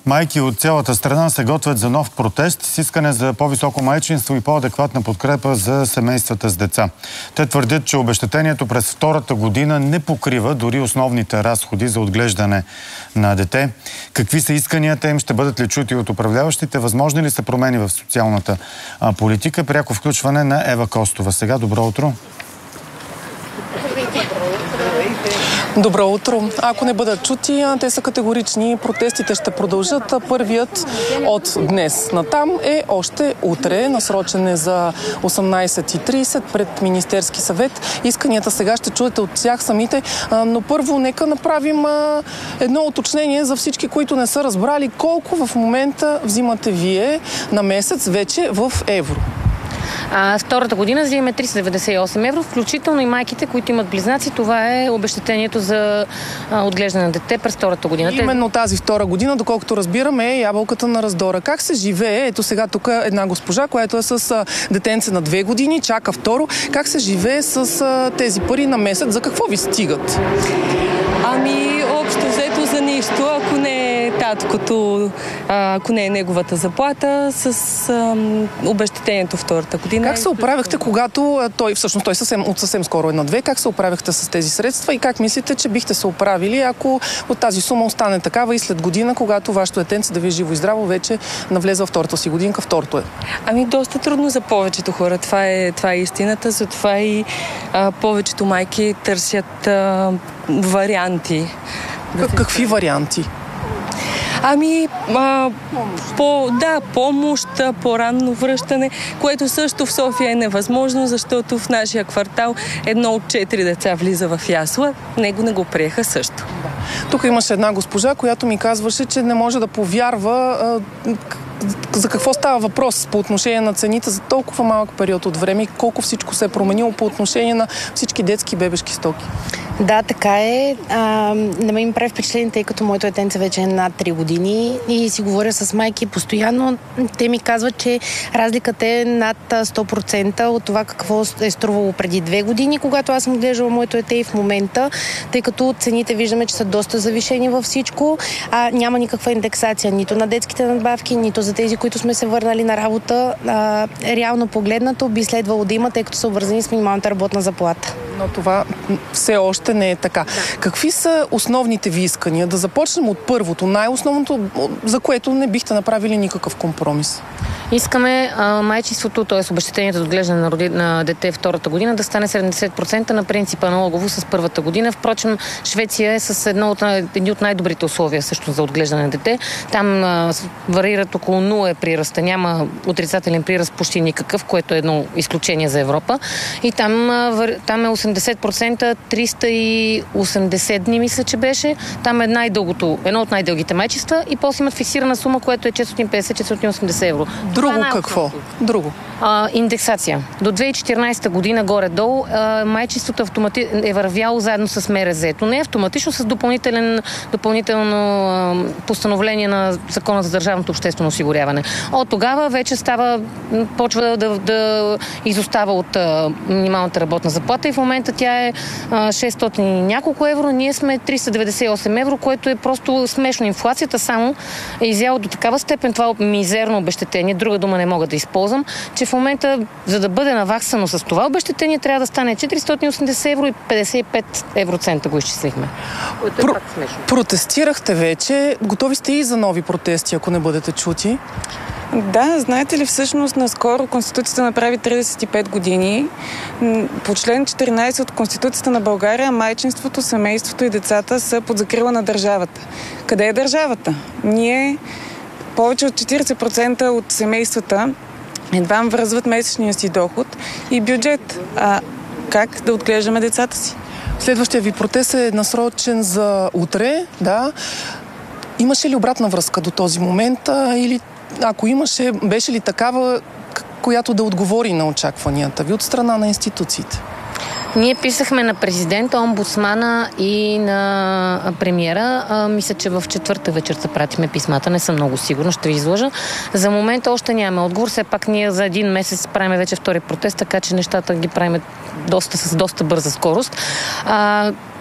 Майки от цялата страна се готвят за нов протест с искане за по-високо майчинство и по-адекватна подкрепа за семействата с деца. Те твърдят, че обезщетението през втората година не покрива дори основните разходи за отглеждане на дете. Какви са исканията им? Ще бъдат ли чути от управляващите? Възможни ли са промени в социалната политика? Пряко включване на Ева Костова. Сега добро утро. Добро утро. Ако не бъдат чути, те са категорични. Протестите ще продължат. Първият от днес натам е още утре. Насрочен е за 18:30 пред Министерски съвет. Исканията сега ще чуете от тях самите. Но първо нека направим едно уточнение за всички, които не са разбрали колко в момента взимате вие на месец вече в евро. Втората година взимаме 398 евро, включително и майките, които имат близнаци. Това е обезщетението за отглеждане на дете през втората година. Именно тази втора година, доколкото разбираме, е ябълката на раздора. Как се живее? Ето сега тук една госпожа, която е с детенце на 2 години, чака второ. Как се живее с тези пари на месец? За какво ви стигат? Общо взето за нищо, ако не е таткото, ако не е неговата заплата, с обезщетението втората година. Как се оправяхте, когато той от съвсем скоро е на 2, как се оправяхте с тези средства и как мислите, че бихте се оправили, ако от тази сума остане такава и след година, когато вашето детенце да ви е живо и здраво, вече навлезе във втората си годинка, второто е? Доста трудно за повечето хора. Това е истината, затова и повечето майки търсят варианти. Какви варианти? Помощ, по-ранно връщане, което също в София е невъзможно, защото в нашия квартал 1 от 4 деца влиза в ясла. Него не го приеха също. Тук имаше една госпожа, която ми казваше, че не може да повярва за какво става въпрос по отношение на цените за толкова малък период от време и колко всичко се е променило по отношение на всички детски и бебешки стоки. Да, така е. Не ме им прави впечатление, тъй като моето детенце вече е над 3 години и си говоря с майки постоянно. Те ми казват, че разликата е над 100% от това какво е струвало преди 2 години, когато аз съм отглеждала моето дете и в момента, тъй като цените виждаме, че са доста завишени във всичко. Няма никаква индексация нито на детските надбавки, нито за тези, които сме се върнали на работа. Реално погледнато би следвало да има, тъй като са обвързани с минималната работна заплата. Но това все още не е така. Да. Какви са основните ви искания? Да започнем от първото, най-основното, за което не бихте направили никакъв компромис. Искаме майчинството, т.е. обезщетението за отглеждане на дете втората година да стане 70% на принципа аналогово с първата година. Впрочем, Швеция е с едни от най-добрите условия също за отглеждане на дете. Там варират около 0 прираста. Няма отрицателен приръст почти никакъв, което е едно изключение за Европа. И там е 80%, 380 дни, мисля, че беше. Там е едно от най-дългите майчества и после имат фиксирана сума, което е 450-480 евро. Друго какво? Друго? Индексация. До 2014 година горе-долу майчеството е вървяло заедно с МРЗ-то. Не автоматично, с допълнително постановление на Закона за държавното обществено осигуряване. От тогава вече почва да изостава от минималната работна заплата и в момента тя е 600 и няколко евро. Ние сме 398 евро, което е просто смешно. Инфлацията само е изяла до такава степен това мизерно обезщетение, друга дума не мога да използвам, че в момента, за да бъде наваксано с това обезщетение, трябва да стане 480 евро и 55 евроцента го изчислихме. Което е пак смешно. Протестирахте вече. Готови сте и за нови протести, ако не бъдете чути? Да, знаете ли, всъщност наскоро Конституцията направи 35 години. По член 14 от Конституцията на България майчинството, семейството и децата са под закрила на държавата. Къде е държавата? Ние повече от 40% от семействата едва връзват месечния си доход и бюджет. Как да отглеждаме децата си? Следващия ви протест е насрочен за утре, да. Имаше ли обратна връзка до този момент или ако имаше, беше ли такава, която да отговори на очакванията ви от страна на институциите? Ние писахме на президента, омбудсмана и на премиера. Мисля, че в четвърта вечерта пратиме писмата. Не съм много сигурна, ще ви излъжа. За момента още нямаме отговор. Все пак ние за един месец правим вече втори протест, така че нещата ги правим с доста бърза скорост.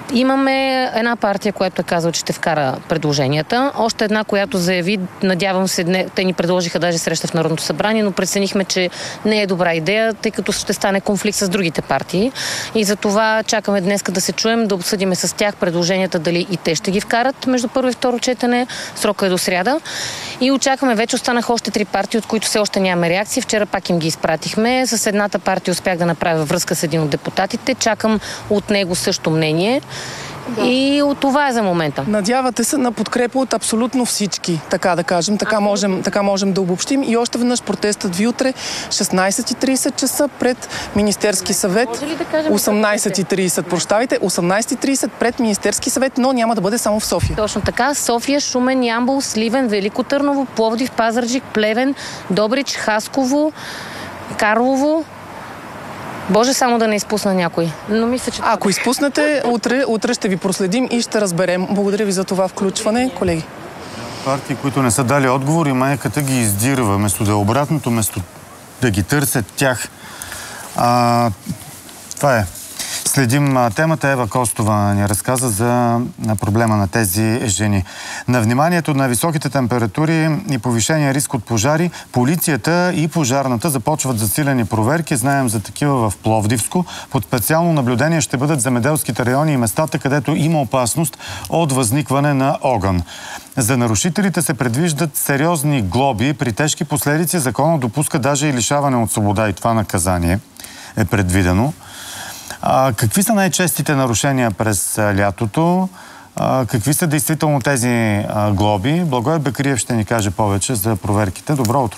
Имаме една партия, която е казала, че ще вкара предложенията. Още една, която заяви, надявам се, те ни предложиха даже среща в Народното събрание, но преценихме, че не е добра идея, тъй като ще стане конфликт с другите партии. И за това чакаме днес да се чуем, да обсъдиме с тях предложенията, дали и те ще ги вкарат между първо и второ четене. Срока е до сряда. И очакваме, вече останаха още 3 партии, от които все още нямаме реакции. Вчера пак им ги изпратихме. С едната партия успях да направя връзка с един от депутатите. Чакам от него също мнение. Да. И от това е за момента. Надявате се на подкрепа от абсолютно всички, така да кажем. Така можем да обобщим. И още веднъж протестът ви утре 16:30 часа пред Министерски съвет. 18:30, прощавайте. 18:30 пред Министерски съвет, но няма да бъде само в София. Точно така. София, Шумен, Ямбол, Сливен, Велико Търново, Пловдив, Пазарджик, Плевен, Добрич, Хасково, Карлово. Боже, само да не изпусна някой. Но мисля, че... Ако изпуснете, утре ще ви проследим и ще разберем. Благодаря ви за това включване, колеги. Партии, които не са дали отговор и майката ги издирва. Вместо да е обратното, вместо да ги търсят тях. Това е. Следим темата. Ева Костова ни разказа за проблема на тези жени. На вниманието на високите температури и повишения риск от пожари, полицията и пожарната започват засилени проверки. Знаем за такива в Пловдивско. Под специално наблюдение ще бъдат земеделските райони и местата, където има опасност от възникване на огън. За нарушителите се предвиждат сериозни глоби. При тежки последици законът допуска даже и лишаване от свобода, и това наказание е предвидено. Какви са най-честите нарушения през лятото? Какви са действително тези глоби? Благой Бекриев ще ни каже повече за проверките. Добро утро!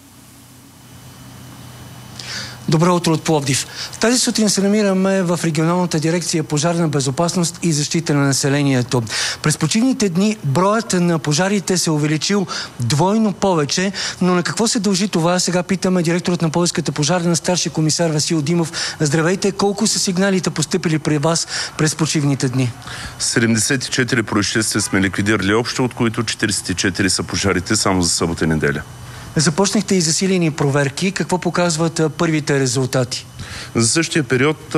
Добро утро от Пловдив. Тази сутрин се намираме в регионалната дирекция пожарна безопасност и защита на населението. През почивните дни броят на пожарите се увеличил двойно повече, но на какво се дължи това? Сега питаме директорът на Пловдивската пожарна, старши комисар Васил Димов. Здравейте, колко са сигналите постъпили при вас през почивните дни? 74 происшествия сме ликвидирали общо, от които 44 са пожарите само за събота и неделя. Започнахте и засилени проверки. Какво показват първите резултати? За същия период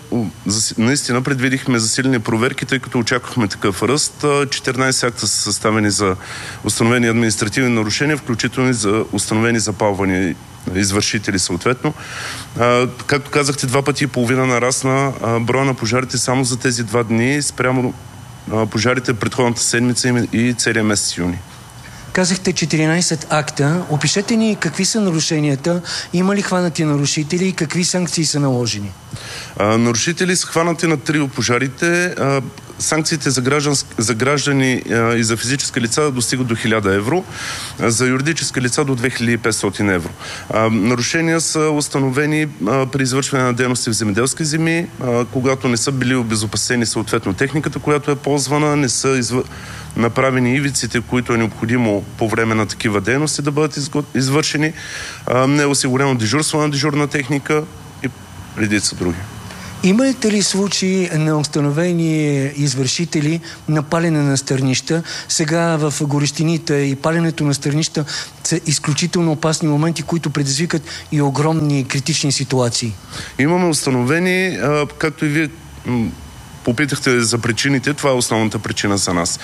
наистина предвидихме засилени проверки, тъй като очаквахме такъв ръст. 14 акта са съставени за установени административни нарушения, включително и за установени запалвания, извършители съответно. Както казахте, 2,5 пъти нарасна броя на пожарите само за тези 2 дни спрямо пожарите предходната седмица и целия месец юни. Казахте 14 акта. Опишете ни какви са нарушенията, има ли хванати нарушители и какви санкции са наложени? Нарушители са хванати на 3 от пожарите. Санкциите за граждани и за физически лица достигат до 1000 евро, за юридически лица до 2500 евро. Нарушения са установени при извършване на дейности в земеделски земи, когато не са били обезопасени съответно техниката, която е ползвана, не са направени ивиците, които е необходимо по време на такива дейности да бъдат извършени, не е осигурено дежурство на дежурна техника и редица други. Имате ли случаи на установени извършители на палене на стърнища? Сега в горещините и паленето на стърнища са изключително опасни моменти, които предизвикат и огромни критични ситуации. Имаме установени, както и вие попитахте за причините, това е основната причина за нас.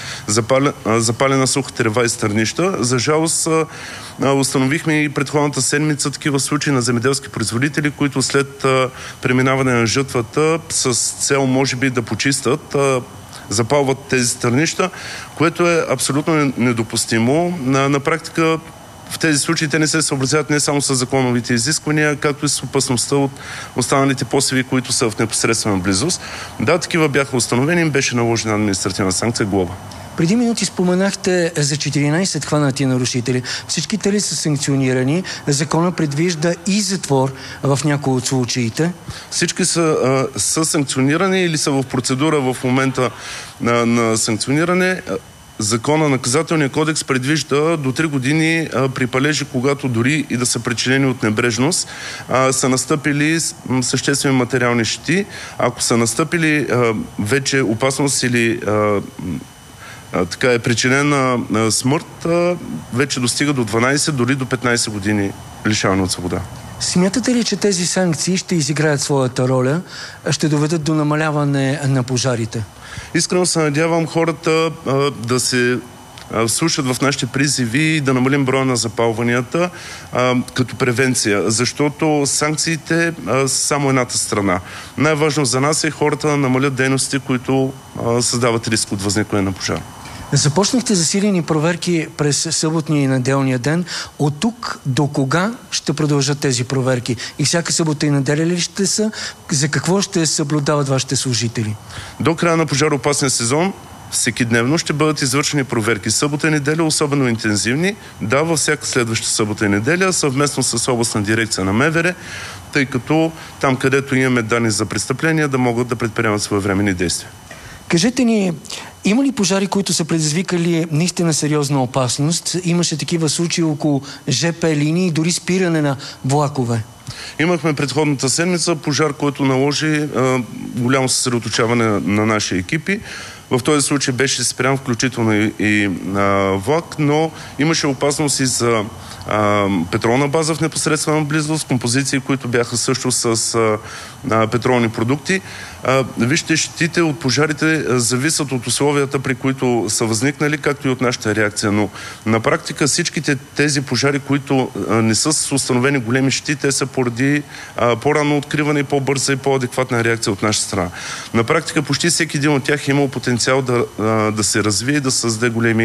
Запалена суха трева и стърнища. За жалост установихме и предходната седмица такива случаи на земеделски производители, които след преминаване на жътвата с цел може би да почистят, запалват тези стърнища, което е абсолютно недопустимо. На практика в тези случаи те не се съобразяват не само с законовите изисквания, както и с опасността от останалите посеви, които са в непосредствена близост. Да, такива бяха установени, им беше наложена административна санкция глоба. Преди минути споменахте за 14 хванати нарушители. Всичките ли са санкционирани? Закона предвижда и затвор в някои от случаите. Всички са санкционирани или са в процедура в момента на санкциониране. Закона, наказателния кодекс предвижда до 3 години при палежи, когато дори и да са причинени от небрежност, са настъпили съществени материални щети. Ако са настъпили вече опасност или така е причинена смърт, вече достига до 12, дори до 15 години лишаване от свобода. Смятате ли, че тези санкции ще изиграят своята роля, ще доведат до намаляване на пожарите? Искрено се надявам хората да се слушат в нашите призиви и да намалим броя на запалванията като превенция, защото санкциите са само едната страна. Най-важно за нас е хората да намалят дейностите, които създават риск от възникване на пожар. Започнахте засилени проверки през съботния и неделния ден. От тук до кога ще продължат тези проверки? И всяка събота и неделя ли ще са? За какво ще съблюдават вашите служители? До края на пожароопасния сезон всекидневно ще бъдат извършени проверки събота и неделя, особено интензивни. Да, във всяка следваща събота и неделя, съвместно с областна дирекция на МВР, тъй като там, където имаме данни за престъпления, да могат да предприемат своевременни действия. Кажете ни, има ли пожари, които са предизвикали наистина сериозна опасност? Имаше такива случаи около ЖП линии, дори спиране на влакове. Имахме предходната седмица пожар, който наложи голямо съсредоточаване на наши екипи. В този случай беше спрян включително и влак, но имаше опасност и за петролна база в непосредствена близост, композиции, които бяха също с петролни продукти. Вижте, щетите от пожарите зависят от условията, при които са възникнали, както и от нашата реакция. Но на практика всичките тези пожари, които не са с установени големи щети, те са поради по-рано откриване и по-бърза и по-адекватна реакция от наша страна. На практика почти всеки един от тях е имал потенциал да се развие и да създаде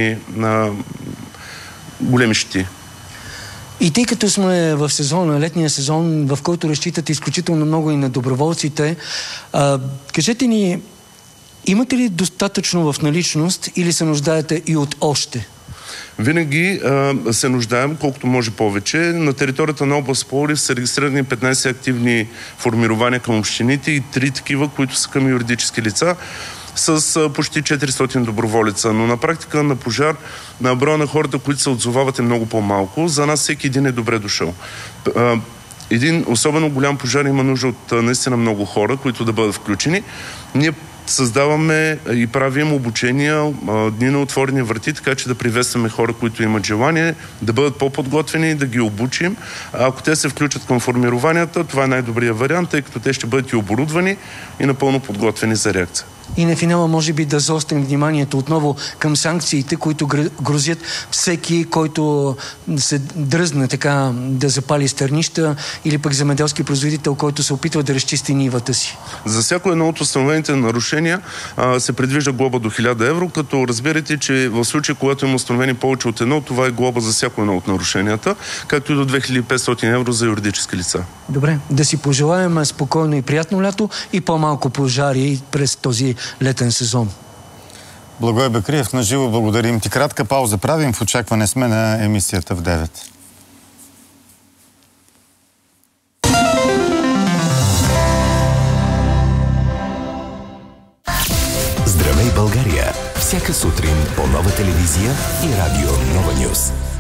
големи щети. И тъй като сме в сезона, летния сезон, в който разчитате изключително много и на доброволците, кажете ни, имате ли достатъчно в наличност или се нуждаете и от още? Винаги се нуждаем, колкото може повече. На територията на област Пловдив са регистрирани 15 активни формирования към общините и 3 такива, които са към юридически лица, с почти 400 доброволеца. Но на практика на пожар, на броя на хората, които се отзовават, е много по-малко. За нас всеки един е добре дошъл. Един особено голям пожар има нужда от наистина много хора, които да бъдат включени. Ние създаваме и правим обучения, дни на отворени врати, така че да приветстваме хора, които имат желание, да бъдат по-подготвени, да ги обучим. Ако те се включат към формированията, това е най-добрият вариант, тъй като те ще бъдат и оборудвани и напълно подготвени за реакция. И на финала може би да заострим вниманието отново към санкциите, които грозят всеки, който се дръзне така да запали стърнища, или пък земеделски производител, който се опитва да разчисти нивата си. За всяко едно от установените нарушения се предвижда глоба до 1000 евро, като разберете, че в случай, когато има установени повече от едно, това е глоба за всяко едно от нарушенията, както и до 2500 евро за юридически лица. Добре, да си пожелаем спокойно и приятно лято и по-малко пожари през този летен сезон. Благой Бекриев, наживо благодарим ти. Кратка пауза правим, в очакване сме на емисията в 9. Здравей, България! Всяка сутрин по Нова телевизия и радио Нова Нюз.